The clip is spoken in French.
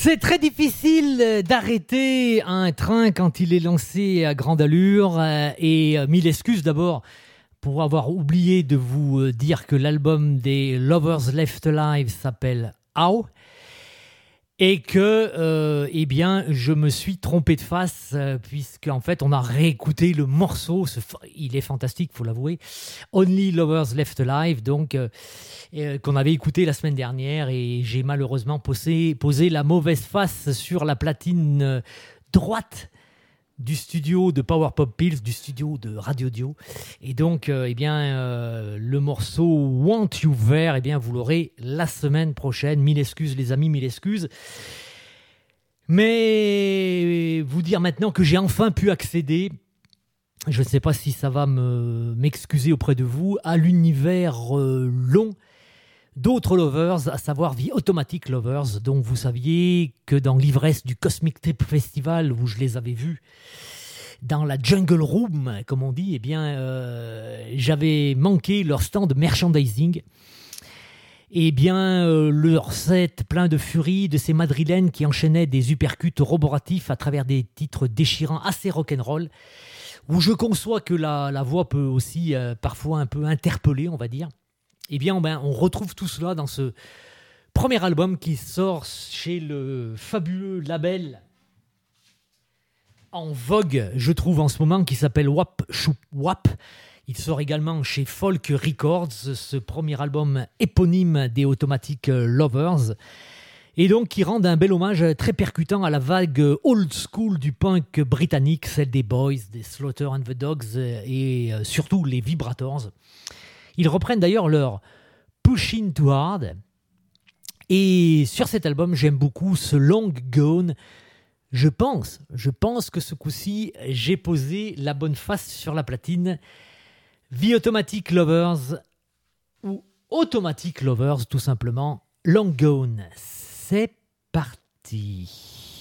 C'est très difficile d'arrêter un train quand il est lancé à grande allure et mille excuses d'abord pour avoir oublié de vous dire que l'album des Lovers Left Alive s'appelle How et que eh bien je me suis trompé de face puisque en fait on a réécouté le morceau, il est fantastique, faut l'avouer, Only Lovers Left Alive, donc qu'on avait écouté la semaine dernière, et j'ai malheureusement posé la mauvaise face sur la platine droite du studio de Power Pop Pills, du studio de Radio Dio, et donc eh bien le morceau Want You There, eh bien vous l'aurez la semaine prochaine. Mille excuses les amis, mille excuses. Mais vous dire maintenant que j'ai enfin pu accéder, je ne sais pas si ça va m'excuser auprès de vous, à l'univers long d'autres Lovers, à savoir The Automatic Lovers, dont vous saviez que dans l'ivresse du Cosmic Trip Festival, où je les avais vus dans la Jungle Room, comme on dit, eh bien, j'avais manqué leur stand merchandising. Eh bien, leur set plein de furie, de ces madrilènes qui enchaînaient des uppercuts roboratifs à travers des titres déchirants assez rock'n'roll, où je conçois que la voix peut aussi parfois un peu interpeller, on va dire. Eh bien, on retrouve tout cela dans ce premier album qui sort chez le fabuleux label en vogue, je trouve, en ce moment, qui s'appelle Wap Choup Wap. Il sort également chez Folk Records, ce premier album éponyme des Automatic Lovers, et donc qui rend un bel hommage très percutant à la vague old school du punk britannique, celle des Boys, des Slaughter and the Dogs et surtout les Vibrators. Ils reprennent d'ailleurs leur Pushing Too Hard. Et sur cet album, j'aime beaucoup ce Long Gone. Je pense que ce coup-ci, j'ai posé la bonne face sur la platine. The Automatic Lovers, ou Automatic Lovers tout simplement. Long Gone. C'est parti.